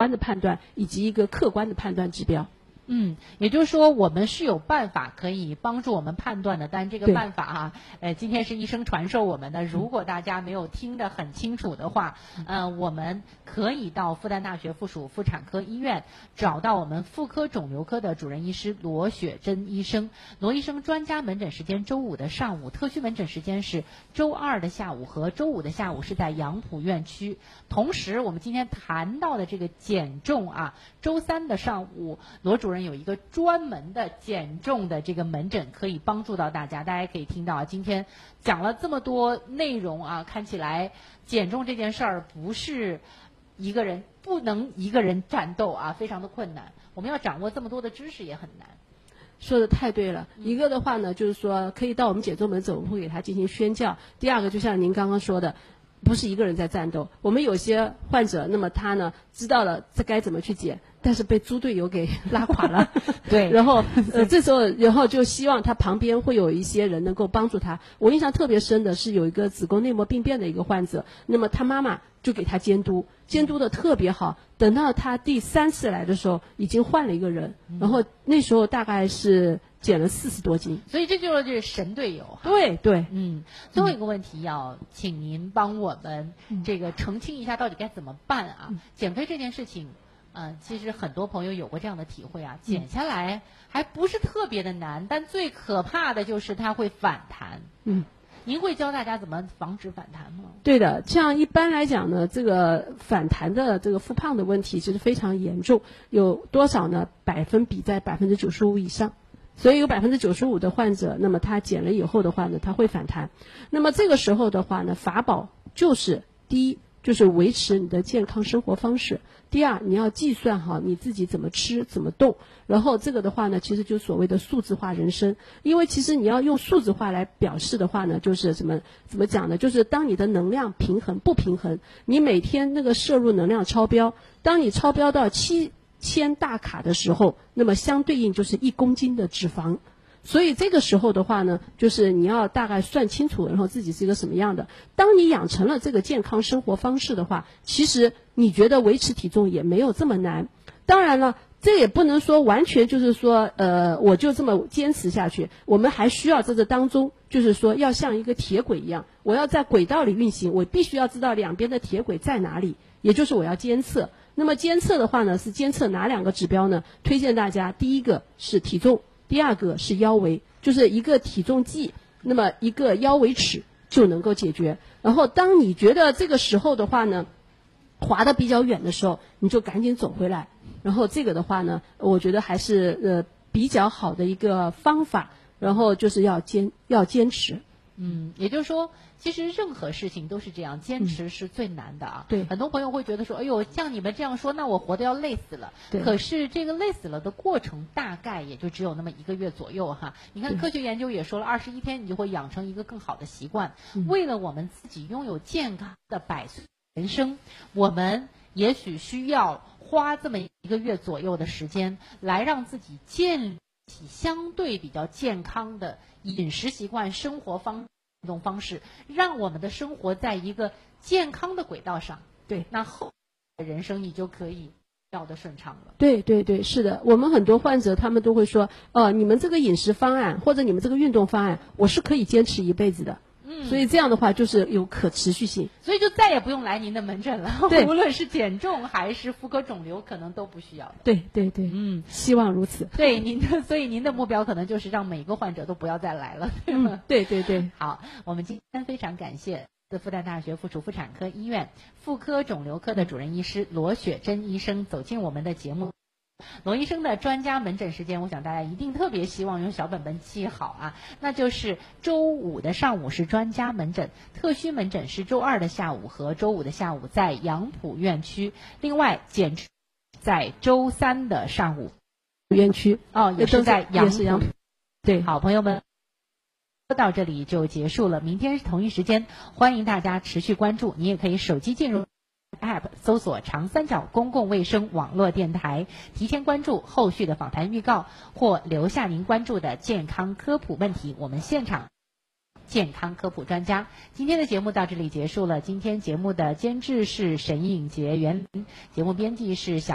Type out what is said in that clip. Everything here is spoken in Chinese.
观的判断以及一个客观的判断指标。 也就是说我们是有办法可以帮助我们判断的，但这个办法今天是医生传授我们的，如果大家没有听得很清楚的话，我们可以到复旦大学附属妇产科医院找到我们妇科肿瘤科的主任医师罗雪珍医生。罗医生专家门诊时间周5的上午，特需门诊时间是周2的下午和周5的下午，是在杨浦院区。同时我们今天谈到的这个减重周3的上午，罗主任有一个专门的减重的这个门诊，可以帮助到大家。大家可以听到今天讲了这么多内容看起来减重这件事儿不是不能一个人战斗非常的困难。我们要掌握这么多的知识也很难。 说的太对了，一个的话呢，就是说可以到我们减重门诊，我们会给他进行宣教。第二个，就像您刚刚说的，不是一个人在战斗。我们有些患者，那么他呢知道了这该怎么去减，但是被猪队友给拉垮了。 对， 然后这时候，然后就希望他旁边会有一些人能够帮助他。我印象特别深的是有一个子宫内膜病变的一个患者，那么他妈妈就给他监督的特别好。等到他第3次来的时候，已经换了一个人，然后那时候大概是减了40多斤。 所以这就是神队友。 对对。 最后一个问题要请您帮我们这个澄清一下，到底该怎么办减肥这件事情其实很多朋友有过这样的体会减下来还不是特别的难，但最可怕的就是它会反弹。您会教大家怎么防止反弹吗？ 对的，像一般来讲呢，这个反弹的这个复胖的问题其实非常严重，有多少呢？百分比在95%以上。所以有95%的患者，那么他减了以后的话呢，他会反弹。那么这个时候的话呢，法宝就是第一，就是维持你的健康生活方式；第二，你要计算好你自己怎么吃怎么动。然后这个的话呢，其实就所谓的数字化人生。因为其实你要用数字化来表示的话呢，就是怎么讲呢？就是当你的能量不平衡，你每天那个摄入能量超标，当你超标到7000大卡的时候，那么相对应就是1公斤的脂肪。所以这个时候的话呢，就是你要大概算清楚，然后自己是一个什么样的。当你养成了这个健康生活方式的话，其实你觉得维持体重也没有这么难。当然了，这也不能说完全就是说我就这么坚持下去。我们还需要在这当中，就是说要像一个铁轨一样，我要在轨道里运行，我必须要知道两边的铁轨在哪里，也就是我要监测。那么监测的话呢，是监测哪2个指标呢？推荐大家，第一个是体重，第二个是腰围，就是一个体重计，那么一个腰围尺就能够解决。然后当你觉得这个时候的话呢，滑得比较远的时候，你就赶紧走回来。然后这个的话呢，我觉得还是比较好的一个方法。然后就是要坚持。 也就是说，其实任何事情都是这样，坚持是最难的对， 很多朋友会觉得说，哎呦，像你们这样说，那我活得要累死了。可是这个累死了的过程大概也就只有那么1个月左右你看科学研究也说了，21天你就会养成一个更好的习惯。为了我们自己拥有健康的100岁人生，我们也许需要花这么1个月左右的时间，来让自己建立起相对比较健康的饮食习惯、生活运动方式，让我们的生活在一个健康的轨道上。 对， 那后的人生你就可以要得顺畅了。 对对对，是的，我们很多患者他们都会说，你们这个饮食方案或者你们这个运动方案，我是可以坚持1辈子的。所以这样的话就是有可持续性， 所以就再也不用来您的门诊了。 对， 无论是减重还是妇科肿瘤，可能都不需要的。 对对对，希望如此。 对所以您的目标可能就是让每个患者都不要再来了，对吗？ 对对对。 好，我们今天非常感谢复旦大学附属妇产科医院妇科肿瘤科的主任医师罗雪珍医生走进我们的节目。罗医生的专家门诊时间，我想大家一定特别希望用小本本记好那就是周5的上午是专家门诊，特需门诊是周2的下午和周5的下午在杨浦院区，另外减脂在周3的上午院区也是在杨浦。 对， 好，朋友们，到这里就结束了，明天同一时间欢迎大家持续关注，你也可以手机进入App 搜索长三角公共卫生网络电台，提前关注后续的访谈预告，或留下您关注的健康科普问题，我们现场健康科普专家。今天的节目到这里结束了，今天节目的监制是沈颖杰，节目编辑是小